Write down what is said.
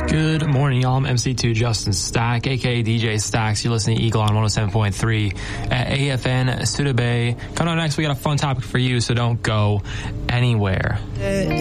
Good morning, y'all. I'm MC2 Justin Stack, aka DJ Stacks. You're listening to Eagle on 107.3 at AFN Suda Bay. Coming up next, we got a fun topic for you, so don't go anywhere.